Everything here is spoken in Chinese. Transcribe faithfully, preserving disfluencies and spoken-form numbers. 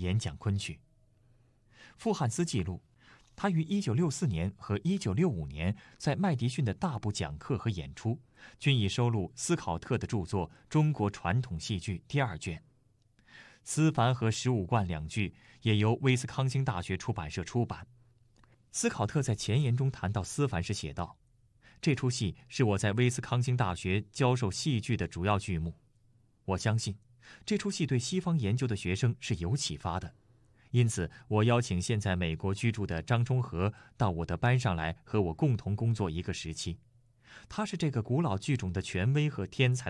演讲昆曲。傅汉思记录，他于一九六四年和一九六五年在麦迪逊的大部讲课和演出，均已收录斯考特的著作《中国传统戏剧》第二卷。思凡和十五贯两剧也由威斯康星大学出版社出版。斯考特在前言中谈到思凡时写道：这出戏是我在威斯康星大学教授戏剧的主要剧目。我相信这出戏对西方研究的学生是有启发的，因此我邀请现在美国居住的张忠和到我的班上来和我共同工作一个时期。他是这个古老剧种的权威和天才的